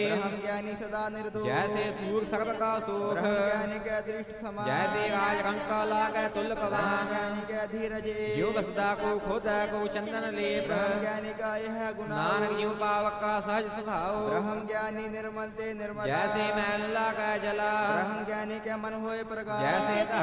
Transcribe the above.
ब्रह्म ज्ञानी सदा निर्दोष जैसे सूर सर्व का सुख ब्रह्म ज्ञानी के दृष्ट समान जैसे राज रंका लागे तुल पवन ज्ञानी के धीरज जीव बसदा को खुद को चंदन लेप ब्रह्म ज्ञानी का यह गुण नानक जीव पावक का सहज स्वभाव ब्रह्म ज्ञानी निर्मल ते निर्मल जैसे मैला का जला ब्रह्म ज्ञानी के मन होए प्रकाश जैसे